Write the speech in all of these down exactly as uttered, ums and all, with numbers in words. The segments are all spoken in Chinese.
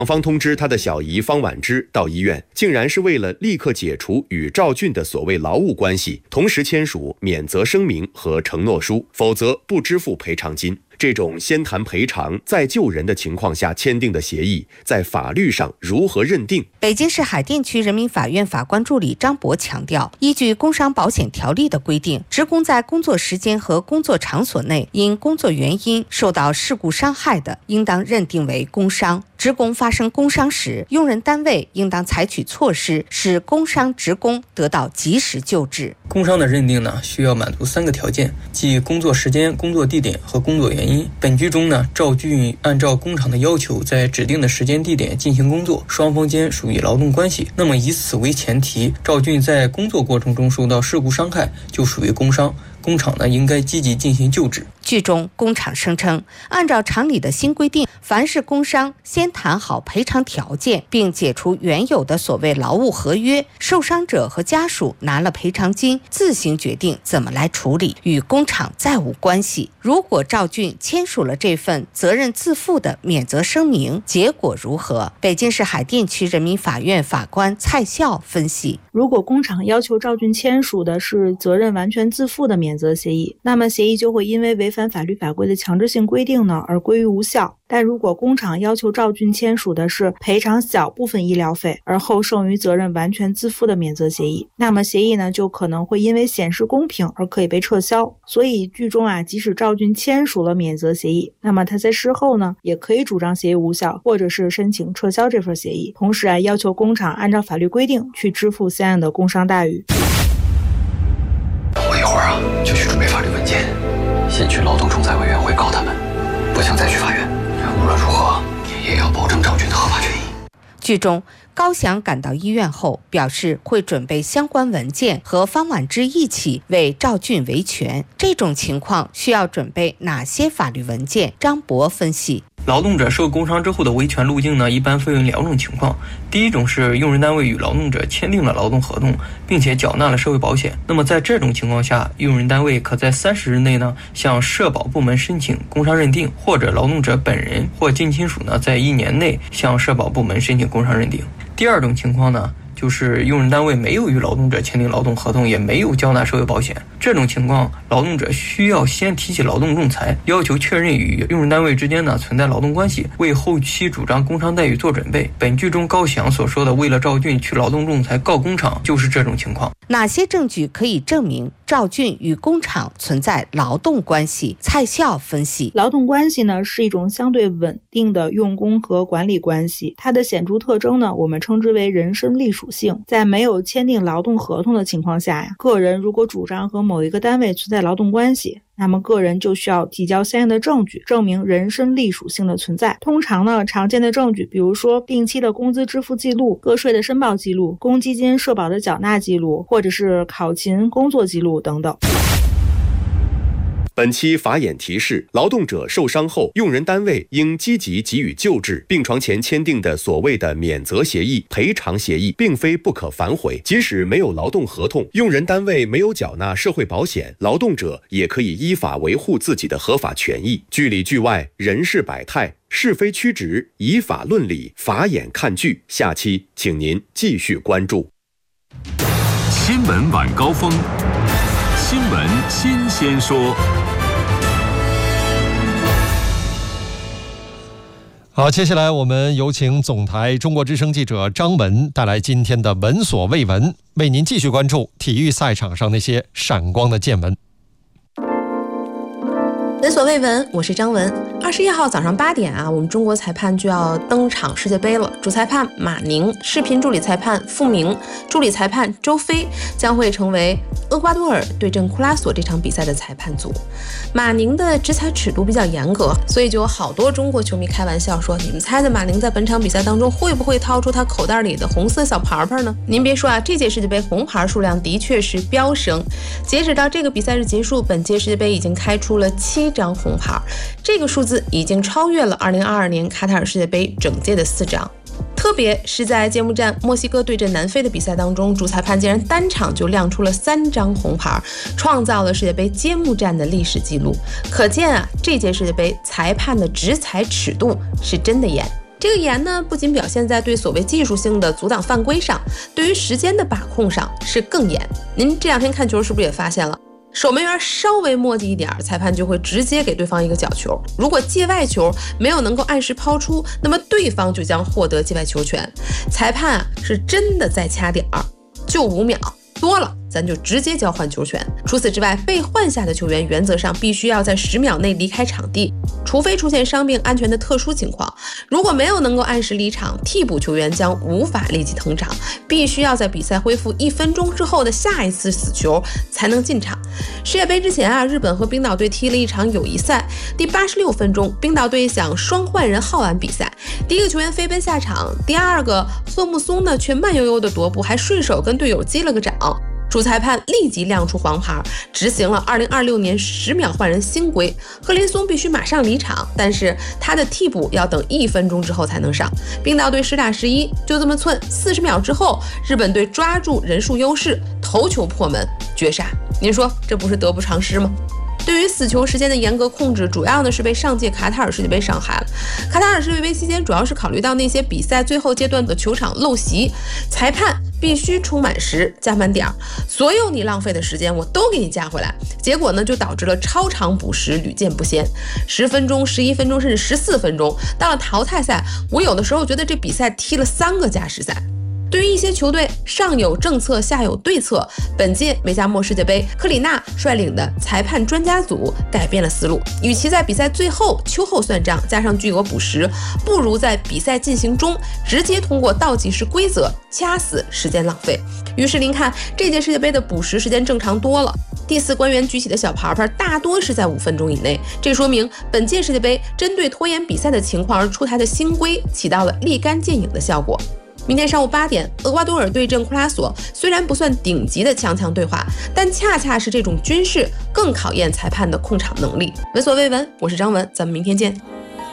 方通知他的小姨方婉芝到医院，竟然是为了立刻解除与赵俊的所谓劳务关系，同时签署免责声明和承诺书，否则不支付赔偿金。这种先谈赔偿再救人的情况下签订的协议，在法律上如何认定？ 北京市海淀区人民法院法官助理张博强调，依据工伤保险条例的规定，职工在工作时间和工作场所内因工作原因受到事故伤害的，应当认定为工伤。职工发生工伤时，用人单位应当采取措施，使工伤职工得到及时救治。 工伤的认定呢，需要满足三个条件，即工作时间、工作地点和工作原因。本句中呢，赵俊按照工厂的要求，在指定的时间地点进行工作，双方间属于劳动关系。那么以此为前提，赵俊在工作过程中受到事故伤害，就属于工伤。工厂呢应该积极进行救治。 句中工厂声称，按照厂里的新规定，凡是工伤先谈好赔偿条件，并解除原有的所谓劳务合约，受伤者和家属拿了赔偿金，自行决定怎么来处理，与工厂再无关系。如果赵俊签署了这份责任自负的免责声明，结果如何？北京市海淀区人民法院法官蔡笑分析， 如果工厂要求赵俊签署的是责任完全自负的免责协议，那么协议就会因为违反法律法规的强制性规定呢而归于无效。但如果工厂要求赵俊签署的是赔偿小部分医疗费而后剩余责任完全自负的免责协议，那么协议呢就可能会因为显示公平而可以被撤销。所以剧中啊，即使赵俊签署了免责协议，那么他在事后呢也可以主张协议无效，或者是申请撤销这份协议，同时啊要求工厂按照法律规定去支付相应的工伤待遇。 我一会儿啊就去准备法律文件，先去劳动仲裁委员会告他们，不想再去法院。无论如何也要保证赵俊的合法权益。 剧中高翔赶到医院后表示会准备相关文件，和方婉芝一起为赵俊维权。这种情况需要准备哪些法律文件？张博分析， 劳动者受工伤之后的维权路径呢，一般分为两种情况。第一种是用人单位与劳动者签订了劳动合同，并且缴纳了社会保险。那么在这种情况下，用人单位可在三十日内呢，向社保部门申请工伤认定，或者劳动者本人或近亲属呢，在一年内向社保部门申请工伤认定。第二种情况呢，就是用人单位没有与劳动者签订劳动合同，也没有缴纳社会保险。这种情况，劳动者需要先提起劳动仲裁，要求确认与用人单位之间呢存在劳动关系，为后期主张工伤待遇做准备。本剧中高翔所说的为了赵俊去劳动仲裁告工厂，就是这种情况。 哪些证据可以证明赵俊与工厂存在劳动关系？蔡笑分析， 劳动关系呢是一种相对稳定的用工和管理关系，它的显著特征呢，我们称之为人身隶属性。在没有签订劳动合同的情况下呀，个人如果主张和某一个单位存在劳动关系，那么个人就需要提交相应的证据，证明人身隶属性的存在。通常呢，常见的证据，比如说定期的工资支付记录、个税的申报记录、公积金社保的缴纳记录，或者是考勤工作记录等等。 本期法眼提示：劳动者受伤后，用人单位应积极给予救治。病床前签订的所谓的免责协议、赔偿协议，并非不可反悔。即使没有劳动合同，用人单位没有缴纳社会保险，劳动者也可以依法维护自己的合法权益。剧里剧外，人事百态，是非曲直，以法论理，法眼看剧。下期请您继续关注。 新闻晚高峰，新闻新鲜说。 好，接下来我们有请总台中国之声记者张文带来今天的闻所未闻，为您继续关注体育赛场上那些闪光的见闻。 闻所未闻，我是张文。二十一号早上八点啊，我们中国裁判就要登场世界杯了。主裁判马宁、视频助理裁判傅明、助理裁判周飞将会成为厄瓜多尔对阵库拉索这场比赛的裁判组。马宁的执裁尺度比较严格，所以就有好多中国球迷开玩笑说：“你们猜猜马宁在本场比赛当中会不会掏出他口袋里的红色小牌牌呢？”您别说啊，这届世界杯红牌数量的确是飙升。截止到这个比赛日结束，本届世界杯已经开出了七张红牌，这个数字已经超越了二零二二年卡塔尔世界杯整届的四张。特别是在揭幕战墨西哥对阵南非的比赛当中，主裁判竟然单场就亮出了三张红牌，创造了世界杯揭幕战的历史记录。可见啊，这届世界杯裁判的执裁尺度是真的严。 这个严呢，不仅表现在对所谓技术性的阻挡犯规上，对于时间的把控上是更严。您这两天看球是不是也发现了？守门员稍微磨叽一点，裁判就会直接给对方一个角球。如果界外球没有能够按时抛出，那么对方就将获得界外球权。裁判啊是真的在掐点儿，就五秒，多了咱就直接交换球权。除此之外，被换下的球员原则上必须要在十秒内离开场地，除非出现伤病安全的特殊情况。如果没有能够按时离场，替补球员将无法立即登场，必须要在比赛恢复一分钟之后的下一次死球才能进场。世界杯之前啊，日本和冰岛队踢了一场友谊赛，第八十六分钟，冰岛队想双换人耗完比赛，第一个球员飞奔下场，第二个赫木松呢却慢悠悠的踱步，还顺手跟队友击了个掌。主裁判立即亮出黄牌，执行了二零二六年十秒换人新规。赫林松必须马上离场，但是他的替补要等一分钟之后才能上。冰岛队十打十一，就这么寸。四十秒之后，日本队抓住人数优势，头球破门，绝杀。您说这不是得不偿失吗？对于死球时间的严格控制，主要呢是被上届卡塔尔世界杯伤害了。卡塔尔世界杯期间，主要是考虑到那些比赛最后阶段的球场陋习，裁判必须充满时加满点，所有你浪费的时间我都给你加回来。结果呢，就导致了超长补时屡见不鲜，十分钟、十一分钟，甚至十四分钟。到了淘汰赛，我有的时候觉得这比赛踢了三个加时赛。对于一些球队，上有政策，下有对策。本届梅加莫世界杯，克里纳率领的裁判专家组改变了思路，与其在比赛最后秋后算账，加上巨额补时，不如在比赛进行中直接通过倒计时规则掐死时间浪费。于是您看，这届世界杯的补时时间正常多了。第四官员举起的小牌牌大多是在五分钟以内，这说明本届世界杯针对拖延比赛的情况而出台的新规起到了立竿见影的效果。明天上午八点，厄瓜多尔对阵库拉索，虽然不算顶级的强强对话，但恰恰是这种军事更考验裁判的控场能力。闻所未闻，我是张文，咱们明天见。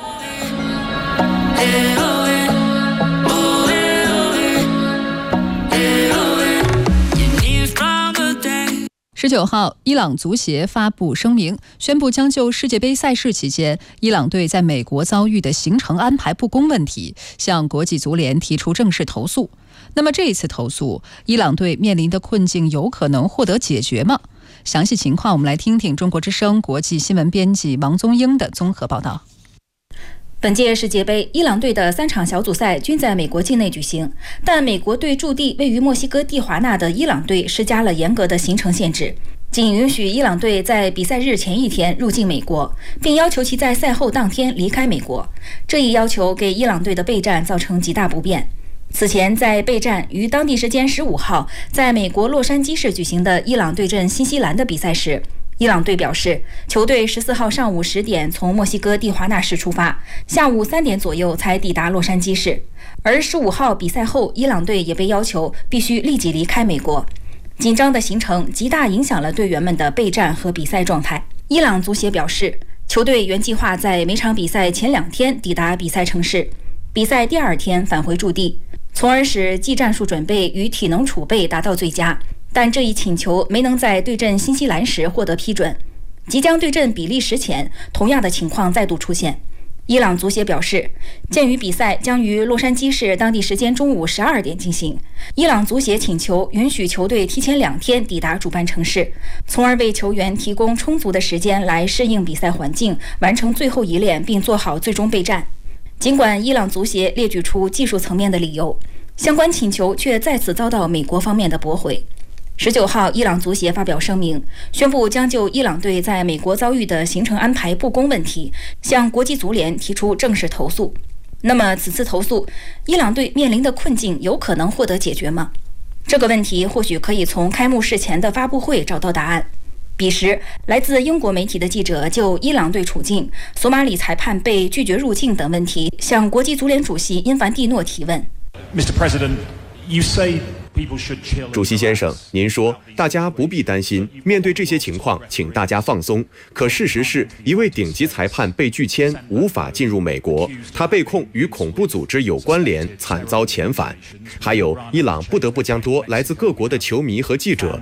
十九号，伊朗足协发布声明，宣布将就世界杯赛事期间伊朗队在美国遭遇的行程安排不公问题，向国际足联提出正式投诉。那么这一次投诉，伊朗队面临的困境有可能获得解决吗？详细情况我们来听听中国之声国际新闻编辑王宗英的综合报道。 本届世界杯，伊朗队的三场小组赛均在美国境内举行，但美国对驻地位于墨西哥蒂华纳的伊朗队施加了严格的行程限制，仅允许伊朗队在比赛日前一天入境美国，并要求其在赛后当天离开美国。这一要求给伊朗队的备战造成极大不便。此前，在备战于当地时间十五号在美国洛杉矶市举行的伊朗对阵新西兰的比赛时，伊朗队表示，球队十四号上午十点从墨西哥蒂华纳市出发，下午三点左右才抵达洛杉矶市。而十五号比赛后，伊朗队也被要求必须立即离开美国。紧张的行程极大影响了队员们的备战和比赛状态。伊朗足协表示，球队原计划在每场比赛前两天抵达比赛城市，比赛第二天返回驻地，从而使技战术准备与体能储备达到最佳。但这一请求没能在对阵新西兰时获得批准。即将对阵比利时前，同样的情况再度出现。伊朗足协表示，鉴于比赛将于洛杉矶市当地时间中午十二点进行，伊朗足协请求允许球队提前两天抵达主办城市，从而为球员提供充足的时间来适应比赛环境，完成最后一练并做好最终备战。尽管伊朗足协列举出技术层面的理由，相关请求却再次遭到美国方面的驳回。十九号，伊朗足协发表声明，宣布将就伊朗队在美国遭遇的行程安排不公问题，向国际足联提出正式投诉。那么，此次投诉，伊朗队面临的困境有可能获得解决吗？这个问题或许可以从开幕式前的发布会找到答案。彼时，来自英国媒体的记者就伊朗队处境、索马里裁判被拒绝入境等问题，向国际足联主席因凡蒂诺提问。 Mister President, you say 主席先生，您说大家不必担心，面对这些情况，请大家放松。可事实是，一位顶级裁判被拒签，无法进入美国，他被控与恐怖组织有关联，惨遭遣返。还有，伊朗不得不将多来自各国的球迷和记者